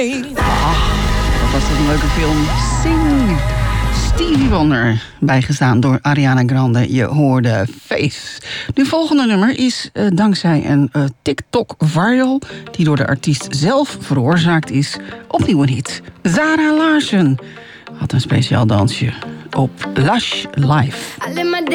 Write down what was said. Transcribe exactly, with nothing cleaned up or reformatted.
Wat was dat een leuke film. Sing. Stevie Wonder, bijgestaan door Ariana Grande. Je hoorde Face. Nu volgende nummer is uh, dankzij een uh, TikTok viral... die door de artiest zelf veroorzaakt is, opnieuw een hit. Zara Larsson had een speciaal dansje op Lush Live.